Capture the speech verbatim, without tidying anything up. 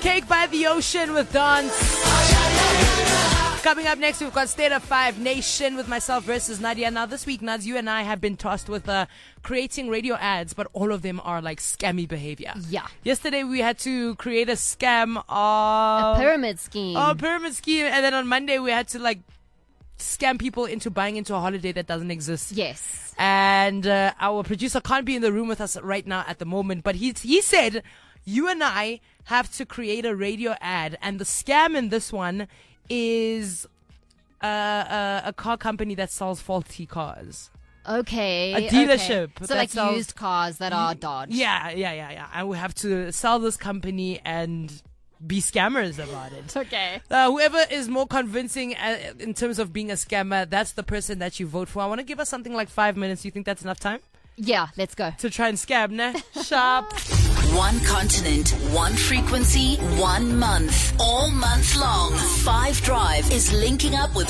Cake by the Ocean with Dance. Coming up next, we've got State of Five Nation with myself versus Nadia. Now, this week, Nads, you and I have been tasked with uh, creating radio ads, but all of them are like scammy behavior. Yeah. Yesterday, we had to create a scam of... A pyramid scheme. Oh, a pyramid scheme. And then on Monday, we had to like scam people into buying into a holiday that doesn't exist. Yes. And uh, our producer can't be in the room with us right now at the moment, but he he said, you and I have to create a radio ad, and the scam in this one is uh, a, a car company that sells faulty cars. Okay. A dealership. Okay. So that like sells, used cars that are Dodge. Yeah, yeah, yeah, yeah. And we have to sell this company and be scammers about it. Okay. Uh, whoever is more convincing uh, in terms of being a scammer, that's the person that you vote for. I want to give us something like five minutes. You think that's enough time? Yeah, let's go. To try and scam, ne? Sharp. One continent, one frequency, one month. All month long. Five Drive is linking up with